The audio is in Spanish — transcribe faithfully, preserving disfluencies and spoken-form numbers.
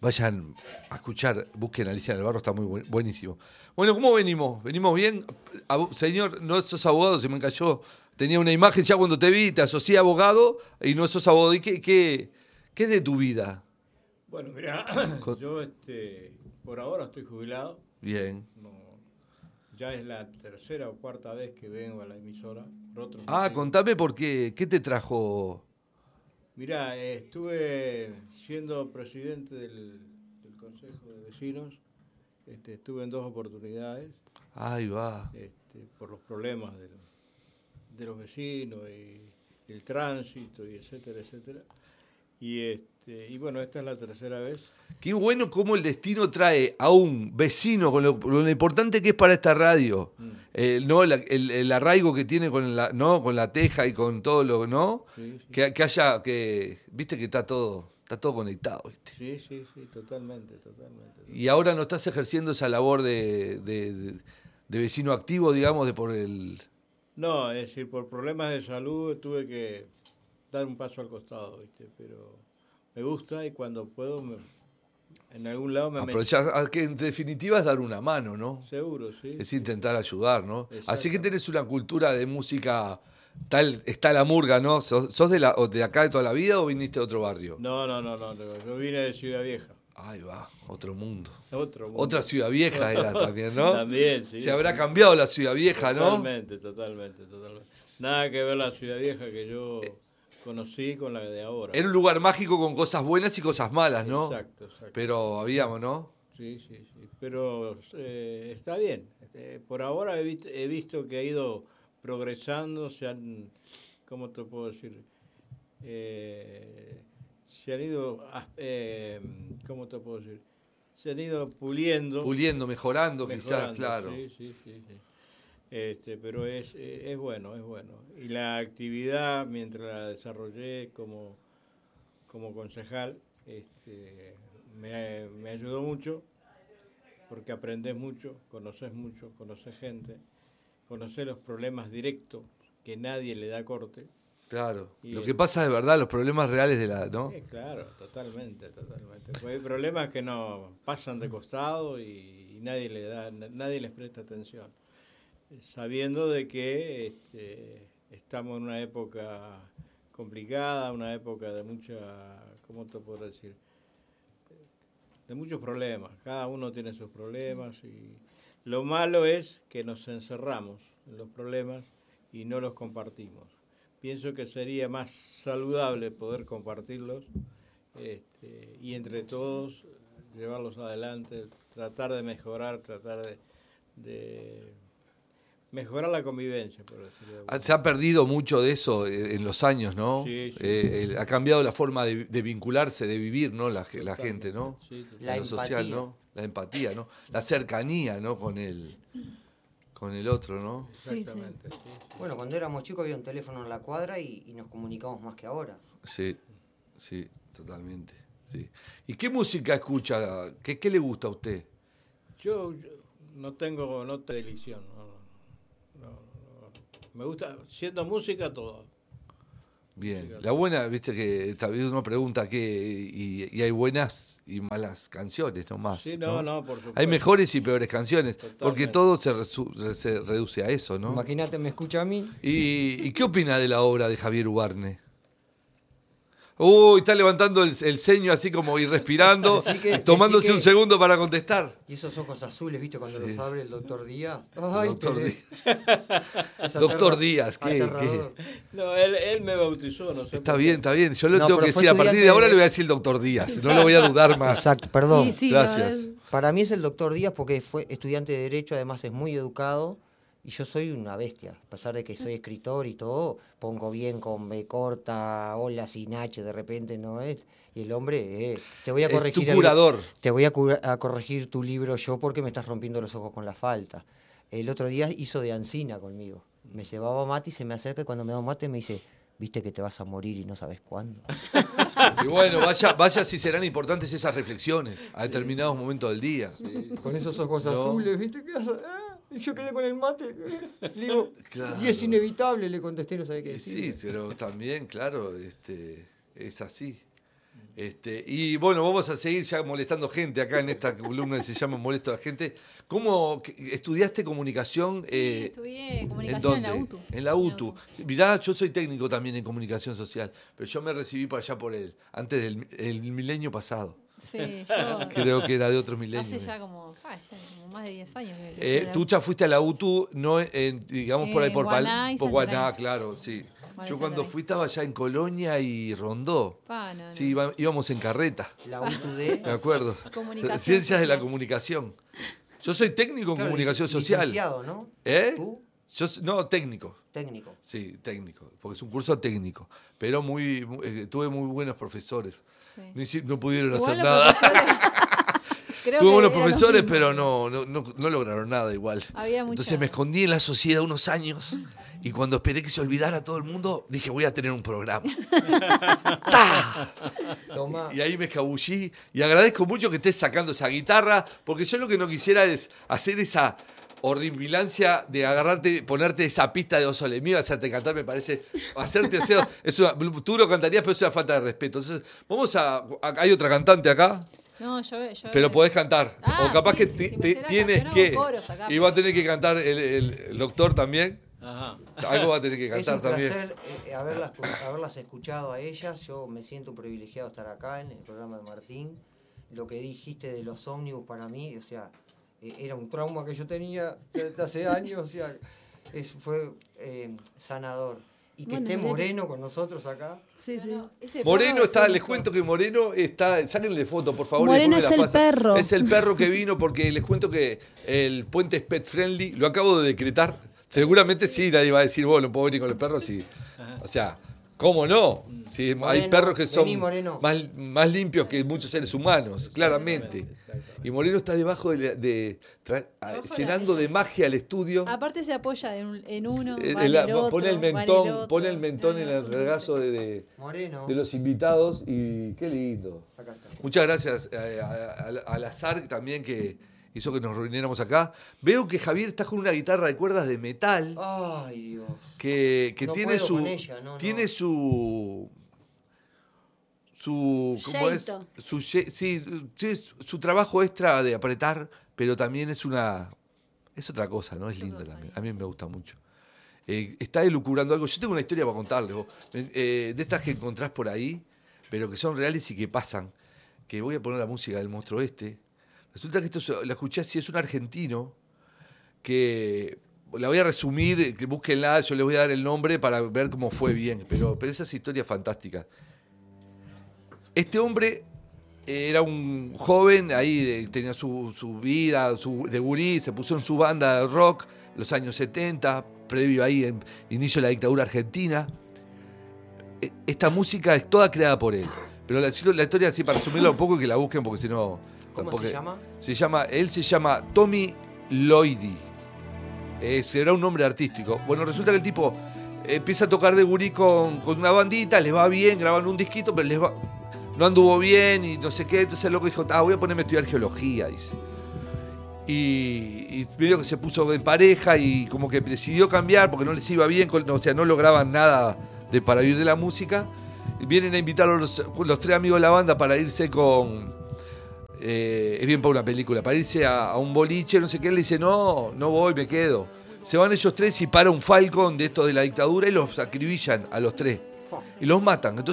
vayan a escuchar, busquen a Alicia en el Barro, está muy buen, buenísimo. Bueno, ¿cómo venimos? ¿Venimos bien? Abo- señor, no sos abogado, se me cayó. Tenía una imagen ya cuando te vi, te asocié a abogado y no sos abogado. ¿Y qué, qué, qué es de tu vida? Bueno, mira, Con- yo este, por ahora estoy jubilado. Bien. No, ya es la tercera o cuarta vez que vengo a la emisora por otros Ah, motivos. contame por qué. ¿Qué te trajo? Mira, eh, estuve siendo presidente del, del Consejo de Vecinos. Este, estuve en dos oportunidades Ahí va. este, por los problemas de, los- de los vecinos y el tránsito y etcétera, etcétera. Y, este, y bueno, esta es la tercera vez. Qué bueno cómo el destino trae a un vecino con lo, con lo importante que es para esta radio, Mm. eh, no La- el, el arraigo que tiene con la, no, con la teja y con todo lo, ¿no? Sí, sí. Que, que haya, que, viste que está todo, está todo conectado, ¿viste? Sí, sí, sí, totalmente, totalmente. Y ahora no estás ejerciendo esa labor de, de, de- de vecino activo, digamos, de por el. No, es decir, por problemas de salud tuve que dar un paso al costado, ¿viste? Pero me gusta y cuando puedo, me- en algún lado me meto. Aprovechar, a que en definitiva es dar una mano, ¿no? Seguro, sí. Es sí. intentar ayudar, ¿no? Así que Exacto. tenés una cultura de música, tal, está la murga, ¿no? ¿Sos, sos de, la, o de acá de toda la vida o viniste de otro barrio? No, no, no, no, no, yo vine de Ciudad Vieja. Ahí va, otro mundo. Otro mundo. Otra ciudad vieja era también, ¿no? También, sí. Se habrá sí. cambiado la ciudad vieja, ¿no? Totalmente, totalmente, totalmente. Nada que ver la Ciudad Vieja que yo conocí con la de ahora. Era un lugar mágico con cosas buenas y cosas malas, ¿no? Exacto, exacto. Pero habíamos, ¿no? Sí, sí, sí. Pero eh, está bien. Eh, por ahora he, visto, he visto que ha ido progresando, se han, ¿cómo te puedo decir? Eh, se han ido, ah, eh, ¿cómo te puedo decir? Se han ido puliendo. Puliendo, mejorando, quizás, mejorando, claro. Sí, sí, sí, sí. Este, pero es, eh, es bueno, es bueno. Y la actividad, mientras la desarrollé como, como concejal, este, me, me ayudó mucho, porque aprendes mucho, conoces mucho, conoces gente, conoces los problemas directos que nadie le da corte. Claro. Y Lo el- que pasa es verdad, los problemas reales de la, ¿no? Eh, claro, totalmente, totalmente. Pues hay problemas que no pasan de costado y, y nadie le da, nadie les presta atención, sabiendo de que este, estamos en una época complicada, una época de mucha, ¿cómo te puedo decir? De muchos problemas. Cada uno tiene sus problemas y lo malo es que nos encerramos en los problemas y no los compartimos. Pienso que sería más saludable poder compartirlos este, y entre todos llevarlos adelante, tratar de mejorar, tratar de, de mejorar la convivencia, por decirlo de alguna Se ha perdido mucho de eso eh, en los años, ¿no? Sí, sí. Eh, el- ha cambiado la forma de, de vincularse, de vivir, ¿no? La, ge- la Totalmente. gente, ¿no? Sí, totalmente. La En lo social, empatía. ¿no? La empatía, ¿no? La cercanía, ¿no? Con el, con el otro, ¿no? Sí, sí. Exactamente. sí. Bueno, cuando éramos chicos había un teléfono en la cuadra y, y nos comunicamos más que ahora. Sí, sí, totalmente. Sí. ¿Y qué música escucha? ¿Qué, qué le gusta a usted? Yo, yo no tengo nota de elección. No, no, no, no. Me gusta, siendo música, todo. Bien. La buena, viste que esta vez uno pregunta qué, y, y hay buenas y malas canciones, no más. Sí, no, no, por supuesto. Hay mejores y peores canciones, porque Totalmente. todo se, resu- se reduce a eso, ¿no? Imagínate, me escucha a mí. ¿Y, y qué opina de la obra de Javier Ubarne? Uy, está levantando el, el ceño así como y respirando, Decí que- tomándose decí que- un segundo para contestar. Y esos ojos azules, ¿viste? Cuando Sí. los abre el doctor Díaz. Ay, Doctor tenés- es Doctor aterra- Díaz, ¿qué- aterrador. No, él, él me bautizó, no sé. Está por qué. bien, está bien. Yo le No, tengo pero que fue decir, a partir de estudiante ahora de- le voy a decir el doctor Díaz. No lo voy a dudar más. Exacto, perdón. Sí, sí, Gracias. no, es- Para mí es el doctor Díaz porque fue estudiante de Derecho, además es muy educado y yo soy una bestia. A pesar de que soy escritor y todo, pongo bien con B corta, hola sin H de repente, ¿no es? Y el hombre, eh, te voy a Es corregir. tu el- curador. te voy a, cura- a corregir tu libro yo porque me estás rompiendo los ojos con la falta. El otro día hizo de Ancina conmigo. Me llevaba mate y se me acerca y cuando me da un mate me dice, viste que te vas a morir y no sabes cuándo. Y bueno, vaya, vaya si serán importantes esas reflexiones a determinados momentos del día. Con esos ojos No. azules, ¿viste? ¿Qué haces? Ah, y yo quedé con el mate. Le digo, Claro. y es inevitable, le contesté, no sabía qué Y decir. sí, pero también, claro, este, es así. Este, y bueno, vamos a seguir ya molestando gente acá en esta columna que se llama Molesto a la Gente. ¿Cómo que- estudiaste comunicación? Sí, eh, estudié ¿En comunicación en, dónde? la UTU. En la UTU. Mirá, yo soy técnico también en comunicación social, pero yo me recibí para allá por el, antes del el milenio pasado. Sí, yo Creo que era de otro milenio. hace ya como, ah, ya como más de diez años. que- que Eh, estoy en la tú UTU. ya fuiste a la UTU, no en, digamos por ahí En por Pal- Guaná y por Santarém. Guaná, claro, sí. Guaná y Yo cuando Santarém. fui estaba ya en Colonia y Rondó. Pa, no, no. Sí, iba- íbamos en carreta, La U T U D. me acuerdo. Comunicación Ciencias de la social. comunicación. Yo soy técnico en Claro, comunicación lic- social. Licenciado, ¿no? ¿Eh? ¿Tú? Yo, s- no, técnico. Técnico. Sí, técnico, porque es un curso técnico, pero muy, muy- eh, tuve muy buenos profesores. Sí. No, hici- no pudieron Igual hacer los nada. profesores- creo Tuve que buenos eran los profesores, mismos. pero no, no, no, no lograron nada igual. Había mucha- Entonces me escondí en la sociedad unos años y cuando esperé que se olvidara todo el mundo, dije voy a tener un programa. ¡Tá! Toma. Y ahí me escabullí y agradezco mucho que estés sacando esa guitarra, porque yo lo que no quisiera es hacer esa horripilancia de agarrarte, ponerte esa pista de Oso mío, hacerte cantar, me parece, hacerte hacer, es una, tú lo cantarías, pero es una falta de respeto. Entonces, vamos a, a- hay otra cantante acá, No, yo, yo pero podés cantar. Ah, o capaz sí, que sí, ti- si ti- pusiera tienes canción, que, hago coros acá, y va a tener que cantar el, el- el doctor también, Ajá. algo va a tener que Es cantar un también. placer eh, haberlas, haberlas escuchado a ellas. Yo me siento privilegiado de estar acá en el programa de Martín. Lo que dijiste de los ómnibus para mí, o sea, eh, era un trauma que yo tenía desde hace años, o sea, es, fue eh, sanador. Y que Bueno, esté Moreno. Moreno con nosotros acá. Sí, sí. Ese Moreno perro está, es les único. cuento que Moreno está, sáquenle foto, por favor. y Moreno después me es la el pasan. perro. Es el perro que vino porque les cuento que el puente es pet friendly, lo acabo de decretar. Seguramente sí, nadie va a decir, bueno, puedo venir con el perro, sí. O sea, ¿cómo no? Sí, hay Moreno, perros que son vení, Moreno. más, más limpios que muchos seres humanos, claramente. exactamente. Y Moreno está debajo de, la- de tra- a- Debajo de la llenando mesa. de magia el estudio. Aparte se apoya en, un- en uno, Eh, va en la- el otro, pone el va en mentón, otro. pone el mentón No, en no, el es un regazo dulce. de, de- Moreno. de los invitados y qué lindo. Acá está. Muchas gracias eh, a, a- al azar también que hizo que nos reuniéramos acá. Veo que Javier está con una guitarra de cuerdas de metal Ay, Dios. que, que No tiene puedo su con ella, no, tiene no. su su ¿cómo es? Yeito. Su ye- sí, sí, su trabajo extra de apretar, pero también es una es otra cosa, ¿no? Es linda Otros también. años. A mí me gusta mucho. Eh, está elucubrando algo. Yo tengo una historia para contarle, vos. Eh, de estas que encontrás por ahí, pero que son reales y que pasan. Que voy a poner la música del monstruo este. Resulta que esto es- la escuché así, es un argentino que la voy a resumir, que búsquenla, yo les voy a dar el nombre para ver cómo fue bien, pero, pero esa es historia fantástica. Este hombre era un joven, ahí de- tenía su, su vida su, de gurí, se puso en su banda de rock en los años setenta, previo ahí, en inicio de la dictadura argentina. E- Esta música es toda creada por él. Pero la, la historia, así para resumirla un poco, y que la busquen porque si no... ¿Cómo porque- se llama? se llama, él se llama Tommy Lloydy. Eh, será un nombre artístico. Bueno, resulta que el tipo eh, empieza a tocar de gurí con, con una bandita, les va bien, graban un disquito, pero les va, no anduvo bien y no sé qué. Entonces el loco dijo, ah, voy a ponerme a estudiar geología, dice. Y, y medio que se puso en pareja y como que decidió cambiar porque no les iba bien, con- o sea, no lograban nada de, para vivir de la música. Y vienen a invitarlo los, los tres amigos de la banda para irse con... eh, es bien para una película, para irse a, a un boliche, no sé qué, él le dice, no, no voy, me quedo. Se van ellos tres y para un Falcon de estos de la dictadura y los acribillan a los tres. Y los matan. Entonces